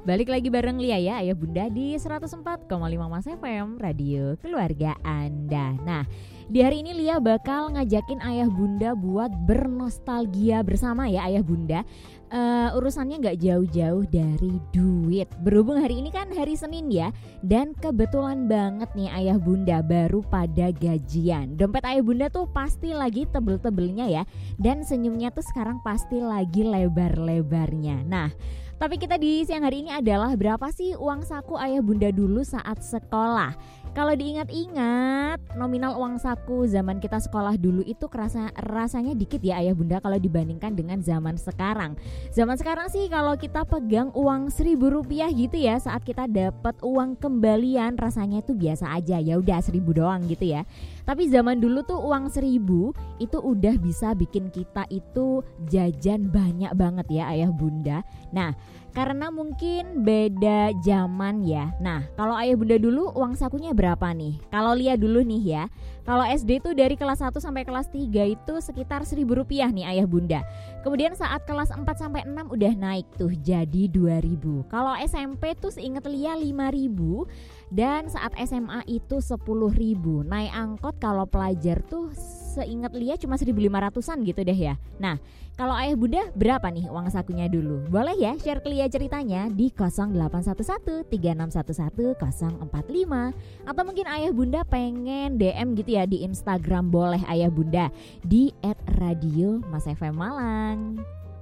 Balik lagi bareng Lia ya, Ayah Bunda di 104,5 Mas FM, Radio Keluarga Anda. Nah, di hari ini Lia bakal ngajakin Ayah Bunda buat bernostalgia bersama ya Ayah Bunda. Urusannya gak jauh-jauh dari duit. Berhubung hari ini kan hari Senin ya, dan kebetulan banget nih Ayah Bunda baru pada gajian. Dompet Ayah Bunda tuh pasti lagi tebel-tebelnya ya, dan senyumnya tuh sekarang pasti lagi lebar-lebarnya. Nah, tapi kita di siang hari ini adalah berapa sih uang saku Ayah Bunda dulu saat sekolah? Kalau diingat-ingat, nominal uang saku zaman kita sekolah dulu itu rasanya dikit ya Ayah Bunda kalau dibandingkan dengan zaman sekarang. Zaman sekarang sih kalau kita pegang uang Rp1.000 gitu ya, saat kita dapat uang kembalian rasanya itu biasa aja, ya udah 1.000 doang gitu ya. Tapi zaman dulu tuh uang 1.000 itu udah bisa bikin kita itu jajan banyak banget ya Ayah Bunda. Nah, karena mungkin beda zaman ya. Nah, kalau Ayah Bunda dulu uang sakunya berapa nih? Kalau Lia dulu nih ya. Kalau SD tuh dari kelas 1 sampai kelas 3 itu sekitar Rp1.000 nih Ayah Bunda. Kemudian saat kelas 4 sampai 6 udah naik tuh jadi 2.000. Kalau SMP tuh seingat Lia 5.000 dan saat SMA itu 10.000. Naik angkot kalau pelajar tuh seingat Lia cuma 1.500-an gitu deh ya. Nah, kalau Ayah Bunda berapa nih uang sakunya dulu? Boleh ya share ke Lia ceritanya di 0811 3611 045. Atau mungkin Ayah Bunda pengen DM gitu ya di Instagram, boleh Ayah Bunda di @radio Mas FM Malang.